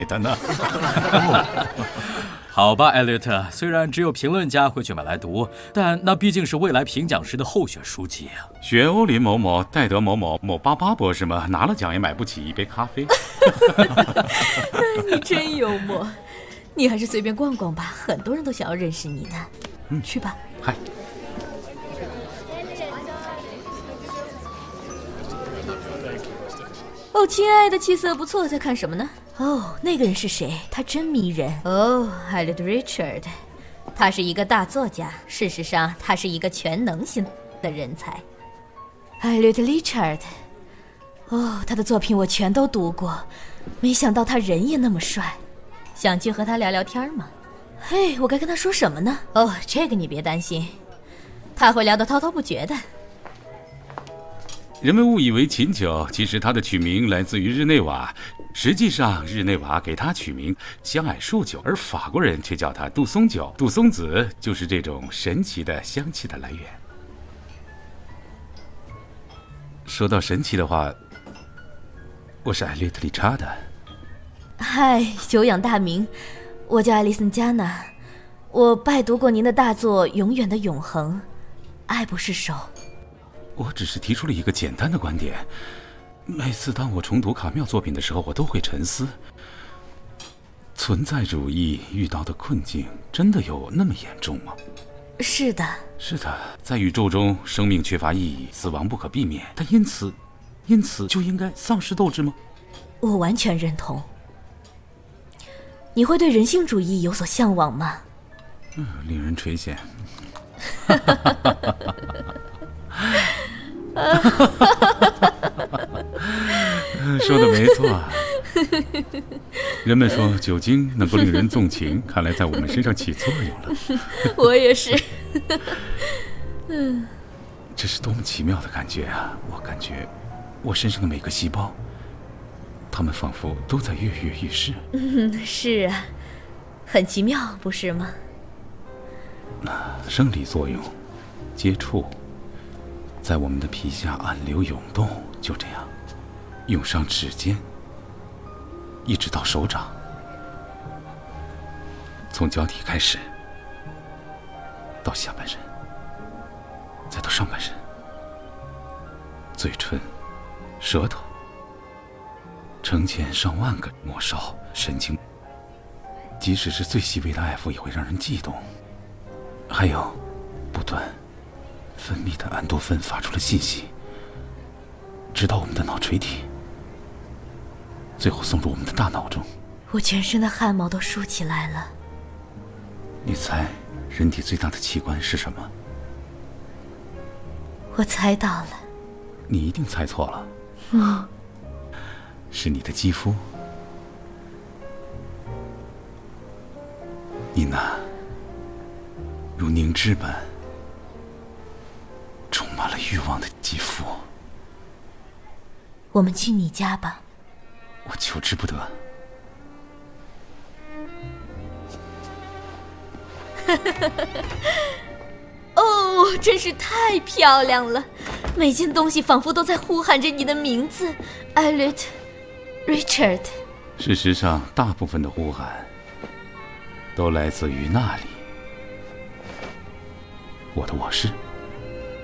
的呢。 好吧，艾略特，虽然只有评论家会去买来读，但那毕竟是未来评奖时的候选书籍啊。 学欧林某某、戴德某某、某巴巴博士们拿了奖也买不起一杯咖啡。 你真幽默，你还是随便逛逛吧，很多人都想要认识你的。去吧。 嗨。 哦，亲爱的，气色不错，在看什么呢？哦，那个人是谁？他真迷人。哦，艾略特·瑞查德，他是一个大作家，事实上，他是一个全能型的人才。艾略特·瑞查德，哦，他的作品我全都读过，没想到他人也那么帅。想去和他聊聊天吗？嘿，我该跟他说什么呢？哦，这个你别担心，他会聊得滔滔不绝的。 人们误以为琴酒，其实它的取名来自于日内瓦。实际上，日内瓦给它取名香矮树酒，而法国人却叫它杜松酒。杜松子就是这种神奇的香气的来源。说到神奇的话，我是艾略特·理查德。 嗨，久仰大名，我叫艾丽森·加纳，我拜读过您的大作《永远的永恒》，爱不释手。 我只是提出了一个简单的观点。每次当我重读卡缪作品的时候，我都会沉思：存在主义遇到的困境真的有那么严重吗？ 是的， 是的，在宇宙中，生命缺乏意义，死亡不可避免，但因此就应该丧失斗志吗？ 我完全认同。你会对人性主义有所向往吗？ 令人垂涎。说的没错。人们说酒精能够令人纵情，看来在我们身上起作用了。 我也是。 这是多么奇妙的感觉啊！我感觉我身上的每个细胞，它们仿佛都在跃跃欲试。 是啊，很奇妙，不是吗？ 生理作用，接触，在我们的皮下暗流涌动，就这样涌上指尖，一直到手掌，从脚底开始，到下半身，再到上半身，嘴唇、舌头，成千上万个末梢神经，即使是最细微的爱抚也会让人悸动。还有不断分泌的安多酚发出了信息，直到我们的脑垂体，最后送入我们的大脑中。 我全身的汗毛都竖起来了。 你猜人体最大的器官是什么？ 我猜到了。 你一定猜错了。是你的肌肤。你那如凝脂般充满了欲望的肌肤。 我们去你家吧。 我求之不得。 哦，真是太漂亮了，每件东西仿佛都在呼喊着你的名字，艾略特·瑞查德。 事实上，大部分的呼喊都来自于那里，我的卧室。